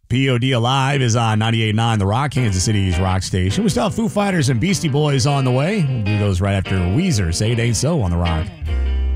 POD Alive is on 98.9 The Rock, Kansas City's rock station. We still have Foo Fighters and Beastie Boys on the way. We'll do those right after Weezer. Say It Ain't So on The Rock.